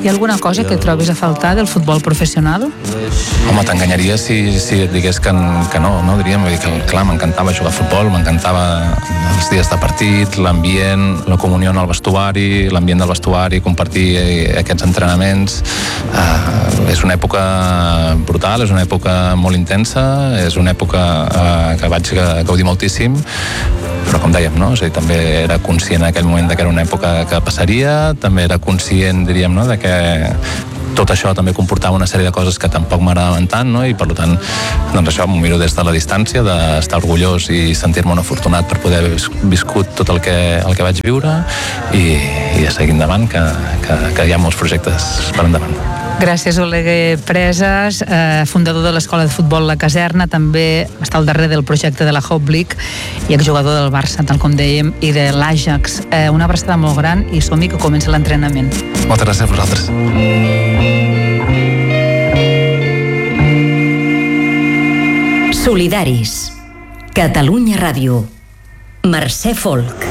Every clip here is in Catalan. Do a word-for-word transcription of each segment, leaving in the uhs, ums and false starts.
Hi ha alguna cosa que trobis a faltar del futbol professional? Home, t'enganyaria si, si et digués que, que no, no diríem, vull dir que clar, m'encantava jugar a futbol, m'encantava els dies de partit, l'ambient, la comunió en el vestuari, l'ambient del vestuari, compartir aquests entrenaments. Uh, és una època brutal, és una època molt intensa, és una època uh, que vaig gaudir moltíssim, però com dèiem, no? O sigui, també era conscient en aquell moment que era una època que passaria, també era conscient, diríem, no? De que tot això també comportava una sèrie de coses que tampoc m'agradaven tant, no? I per tant, doncs això m'ho miro des de la distància, d'estar orgullós i sentir-me un afortunat per poder haver viscut tot el que, el que vaig viure i, i de seguir endavant, que, que, que hi ha molts projectes per endavant. Gràcies, Oleguer Presas, eh, fundador de l'Escola de Futbol La Caserna, també està al darrere del projecte de la Hope League i exjugador del Barça, tal com dèiem, i de l'Ajax. Eh, una abraçada molt gran i som-hi que comença l'entrenament. Moltes gràcies a vosaltres. Solidaris. Catalunya Ràdio. Mercè Folk.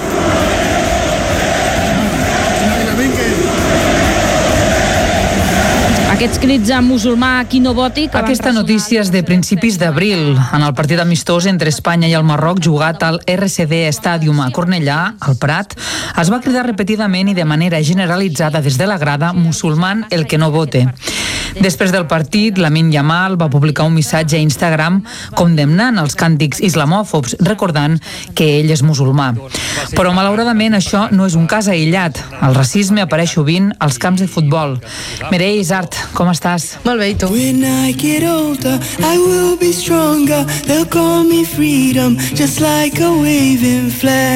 Aquests crits a musulmà qui no voti... Aquesta notícia és de principis d'abril. En el partit amistós entre Espanya i el Marroc jugat al R C D Stadium a Cornellà, al Prat, es va cridar repetidament i de manera generalitzada des de la grada musulman el que no vote. Després del partit, Lamine Yamal va publicar un missatge a Instagram condemnant els càntics islamòfobs, recordant que ell és musulmà. Però, malauradament, això no és un cas aïllat. El racisme apareix sovint als camps de futbol. Mireia Isart, com estàs? Molt bé, i tu? When I get older, I will be stronger. They'll call me freedom, just like a waving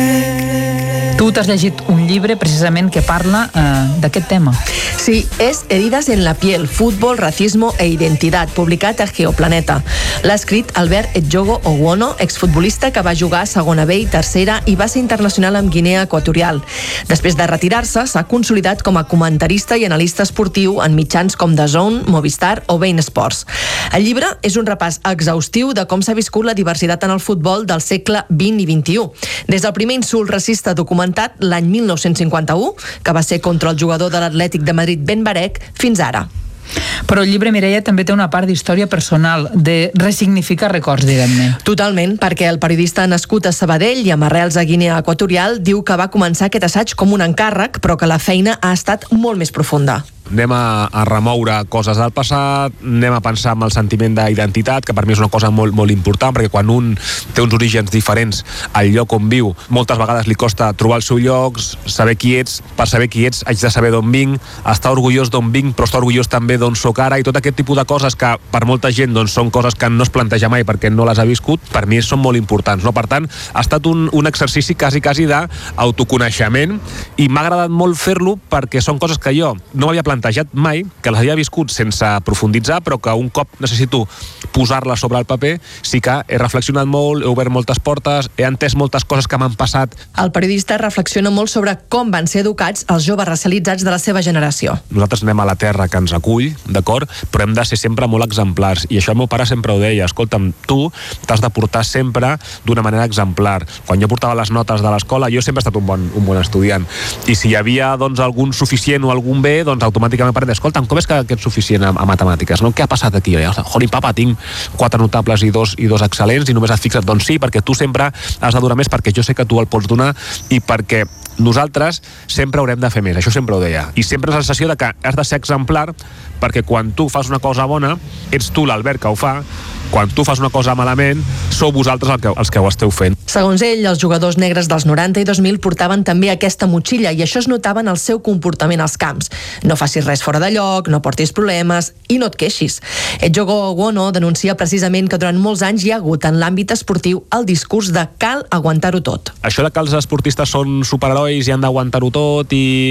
flag. Tu t'has llegit un llibre precisament que parla eh, d'aquest tema. Sí, és Heridas en la piel, futbol, racismo e identitat, publicat a Geoplaneta. L'ha escrit Albert Edjogo Owono, exfutbolista que va jugar a segona B i tercera i va ser internacional amb Guinea Equatorial. Després de retirar-se, s'ha consolidat com a comentarista i analista esportiu en mitjans com D A Z N, Movistar o Bein Sports. El llibre és un repàs exhaustiu de com s'ha viscut la diversitat en el futbol del segle vint i vint-i-u. Des del primer insult racista documentat l'any mil nou-cents cinquanta-u, que va ser contra el jugador de l'Atlètic de Madrid Ben Barek, fins ara. Però el llibre, Mireia, també té una part d'història personal, de ressignificar records, diguem-ne. Totalment, perquè el periodista nascut a Sabadell i amb arrels a Guinea Equatorial diu que va començar aquest assaig com un encàrrec, però que la feina ha estat molt més profunda. Anem a, a remoure coses del passat, anem a pensar en el sentiment d'identitat, que per mi és una cosa molt, molt important, perquè quan un té uns orígens diferents al lloc on viu, moltes vegades li costa trobar el seu lloc, saber qui ets. Per saber qui ets haig de saber d'on vinc, estar orgullós d'on vinc, però estar orgullós també d'on soc ara, i tot aquest tipus de coses que per molta gent doncs, són coses que no es planteja mai perquè no les ha viscut, per mi són molt importants, no? Per tant, ha estat un, un exercici quasi, quasi d'autoconeixement, i m'ha agradat molt fer-lo perquè són coses que jo no m'havia plantejat plantejat mai, que les havia viscut sense profunditzar, però que un cop necessito posar-les sobre el paper, sí que he reflexionat molt, he obert moltes portes, he entès moltes coses que m'han passat. El periodista reflexiona molt sobre com van ser educats els joves racialitzats de la seva generació. Nosaltres anem a la terra que ens acull, d'acord? Però hem de ser sempre molt exemplars, i això el meu pare sempre ho deia: escolta'm, tu t'has de portar sempre d'una manera exemplar. Quan jo portava les notes de l'escola, jo sempre he estat un bon, un bon estudiant, i si hi havia doncs, algun suficient o algun bé, doncs automàticament em parla, escolta'm, com és que ets suficient a, a matemàtiques? No? Què ha passat aquí? Joli, papa, tinc quatre notables i dos, i dos excel·lents, i només et fixes, doncs sí, perquè tu sempre has de donar més, perquè jo sé que tu el pots donar, i perquè nosaltres sempre haurem de fer més, això sempre ho deia, i sempre és la sensació de que has de ser exemplar, perquè quan tu fas una cosa bona, ets tu l'Albert que ho fa, quan tu fas una cosa malament, sou vosaltres el que, els que ho esteu fent. Segons ell, els jugadors negres dels noranta i dos mil portaven també aquesta motxilla, i això es notava en el seu comportament als camps. No facis res fora de lloc, no portis problemes i no et queixis. Edjogo Owono denuncia precisament que durant molts anys hi ha hagut en l'àmbit esportiu el discurs de cal aguantar-ho tot. Això de que els esportistes són superherois i han d'aguantar-ho tot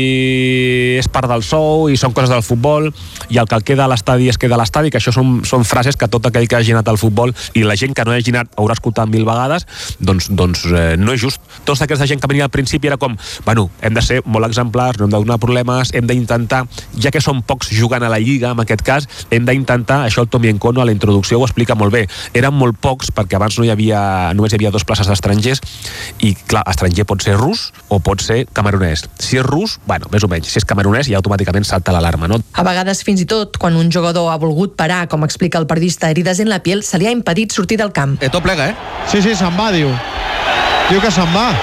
i és part del sou i són coses del futbol, i el que el queda a l'estadi es queda a l'estadi, que això són, són frases que tot aquell que hagi anat al futbol i la gent que no hagi anat haurà escoltat mil vegades, doncs, doncs eh, no és just. Tota aquesta gent que venia al principi era com, bueno, hem de ser molt exemplars, no hem de donar problemes, hem d'intentar, ja que són pocs jugant a la Lliga, en aquest cas, hem d'intentar, això el Tomi Encono a la introducció ho explica molt bé, eren molt pocs perquè abans no hi havia, només hi havia dos places d'estrangers, i clar, estranger pot ser rus o pot ser camerunès. Si és rus, bueno, més o menys. Si és camerunès, ja automàticament salta l'alarma, no? A vegades, fins i tot, quan un jugador ha volgut parar, com explica el periodista Herides en la piel, se li ha impedit sortir del camp. Eto plega, eh? Sí, sí, se'n va, diu. Diu que se'n va.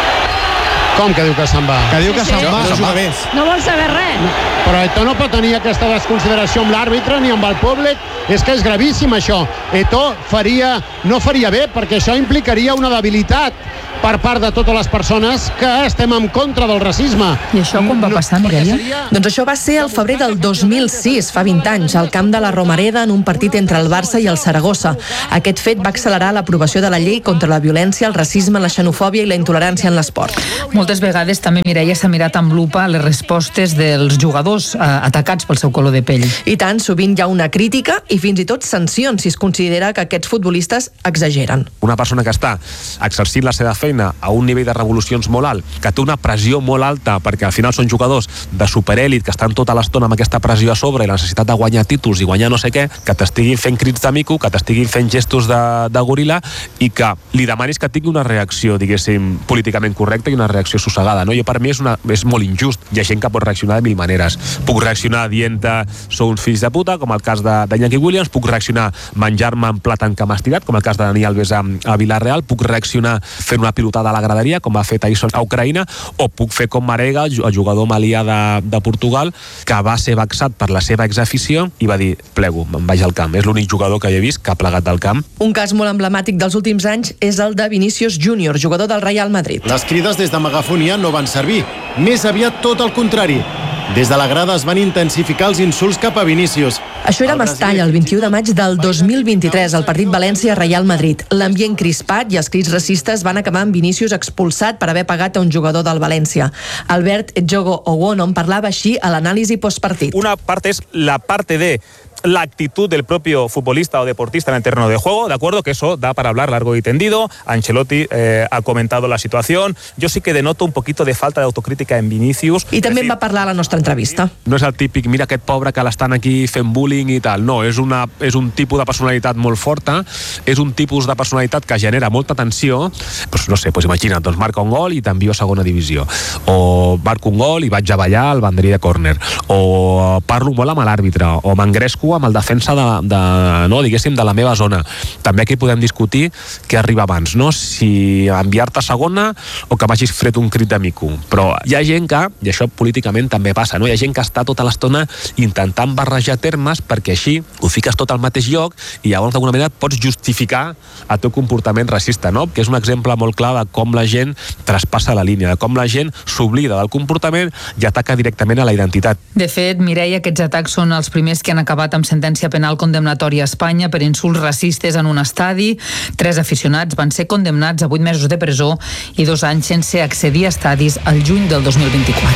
Com que diu que se'n va? Que diu que sí, se'n sí. va. No, juga més. No vol saber res. No, però Eto'o no pot tenir aquesta desconsideració amb l'àrbitre ni amb el públic. És que és gravíssim, això. Eto'o faria, no faria bé, perquè això implicaria una debilitat per part de totes les persones que estem en contra del racisme. I això quan va passar, Mireia? Seria... Doncs això va ser el febrer del dos mil sis, fa vint anys, al camp de la Romareda, en un partit entre el Barça i el Saragossa. Aquest fet va accelerar l'aprovació de la llei contra la violència, el racisme, la xenofòbia i la intolerància en l'esport. Moltes vegades també, Mireia, s'ha mirat amb lupa les respostes dels jugadors eh, atacats pel seu color de pell. I tant, sovint hi ha una crítica i fins i tot sancions si es considera que aquests futbolistes exageren. Una persona que està exercint la seva feina a un nivell de revolucions molt alt, que té una pressió molt alta, perquè al final són jugadors de superèlit que estan tota l'estona amb aquesta pressió a sobre i la necessitat de guanyar títols i guanyar no sé què, que t'estiguin fent crits de mico, que t'estiguin fent gestos de, de goril·la i que li demanis que tingui una reacció, diguéssim, políticament correcta i una reacció sossegada, no? Jo per mi és, una, és molt injust. Hi ha gent que pot reaccionar de mil maneres. Puc reaccionar dient-te sou uns fills de puta, com el cas de, de Iñaki Williams, puc reaccionar menjar-me en plàtan que m'has tirat, com el cas de Dani Alves a, a Villarreal, puc reaccionar fent una pilotada a la graderia, com va fer Tyson a Ucraïna, o puc fer com Marega, el jugador malià de, de Portugal, que va ser vexat per la seva exafició i va dir, plego, me'n vaig al camp. És l'únic jugador que he vist que ha plegat del camp. Un cas molt emblemàtic dels últims anys és el de Vinícius Júnior, jugador del Real Madrid. Les crides des de megafonia no van servir. Més aviat tot el contrari. Des de la grada es van intensificar els insults cap a Vinícius. Això era a Mestalla, el vint-i-u de maig del dos mil vint-i-tres, al partit València-Real Madrid. L'ambient crispat i els crits racistes van acabar amb Vinícius expulsat per haver pagat a un jugador del València. Albert Edjogo Owono en parlava així a l'anàlisi postpartit. Una parte es la parte de la actitud del propio futbolista o deportista en el terreno de juego, ¿de acuerdo? Que eso da para hablar largo y tendido. Ancelotti eh, ha comentado la situación. Yo sí que denoto un poquito de falta de autocrítica en Vinícius. I també en va parlar a la nostra entrevista. No és el típic, mira aquest pobre que l'estan aquí fent bullying i tal. No, és, una, és un tipus de personalitat molt forta, és un tipus de personalitat que genera molta tensió. Pues, no sé, pues imagina't, doncs marca un gol i t'envio a segona divisió. O marco un gol i vaig a ballar al banderí de córner. O parlo molt amb l'àrbitre. O m'engresco amb el defensa de, de, no, diguéssim, de la meva zona. També aquí podem discutir què arriba abans, no? Si enviar-te a segona o que m'hagis fret un crit de mico. Però hi ha gent que, i això políticament també passa, no? Hi ha gent que està tota l'estona intentant barrejar termes perquè així ho fiques tot al mateix lloc i llavors d'alguna manera pots justificar el teu comportament racista, no? Que és un exemple molt clar de com la gent traspassa la línia, de com la gent s'oblida del comportament i ataca directament a la identitat. De fet, Mireia, aquests atacs són els primers que han acabat amb sentència penal condemnatòria a Espanya per insults racistes en un estadi. Tres aficionats van ser condemnats a vuit mesos de presó i dos anys sense accedir a estadis al juny del dos mil vint-i-quatre.